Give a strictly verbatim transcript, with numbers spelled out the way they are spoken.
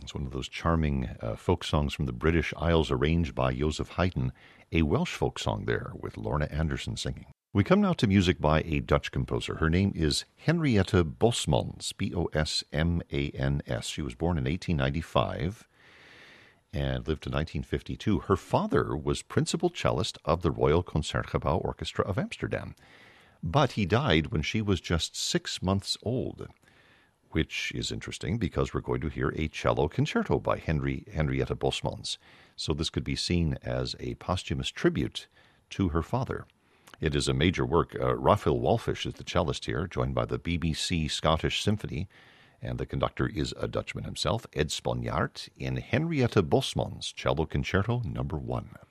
It's one of those charming uh, folk songs from the British Isles arranged by Joseph Haydn, a Welsh folk song there with Lorna Anderson singing. We come now to music by a Dutch composer. Her name is Henriette Bosmans, B O S M A N S. She was born in eighteen ninety-five and lived to nineteen fifty-two. Her father was principal cellist of the Royal Concertgebouw Orchestra of Amsterdam, but he died when she was just six months old, which is interesting because we're going to hear a cello concerto by Henry, Henriette Bosmans. So this could be seen as a posthumous tribute to her father. It is a major work. Uh, Raphael Walfish is the cellist here, joined by the B B C Scottish Symphony, and the conductor is a Dutchman himself, Ed Sponjaard, in Henriette Bosmans' Cello Concerto Number One.